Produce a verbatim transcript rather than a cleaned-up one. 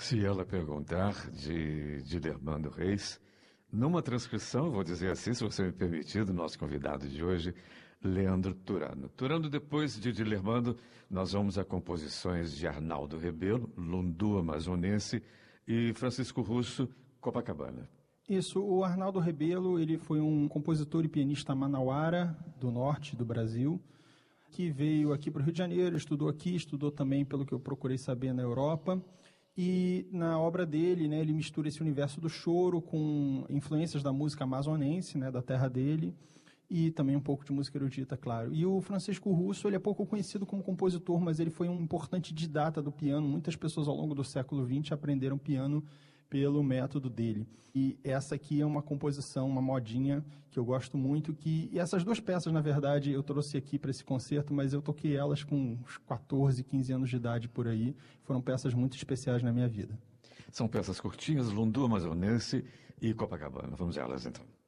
Se ela perguntar, de Dilermando Reis, numa transcrição, vou dizer assim, se você me permitir, do nosso convidado de hoje, Leandro Turano. Turano, depois de Dilermando, nós vamos a composições de Arnaldo Rebelo, Lundu Amazonense, e Francisco Russo, Copacabana. Isso, o Arnaldo Rebelo, ele foi um compositor e pianista manauara, do norte do Brasil, que veio aqui para o Rio de Janeiro, estudou aqui, estudou também, pelo que eu procurei saber, na Europa. E na obra dele, né, ele mistura esse universo do choro com influências da música amazonense, né, da terra dele, e também um pouco de música erudita, claro. E o Francisco Russo, ele é pouco conhecido como compositor, mas ele foi um importante didata do piano. Muitas pessoas ao longo do século vinte aprenderam piano pelo método dele. E essa aqui é uma composição, uma modinha que eu gosto muito, que e essas duas peças, na verdade, eu trouxe aqui para esse concerto, mas eu toquei elas com uns quatorze, quinze anos de idade por aí. Foram peças muito especiais na minha vida. São peças curtinhas, Lundu Amazonense e Copacabana. Vamos a elas então.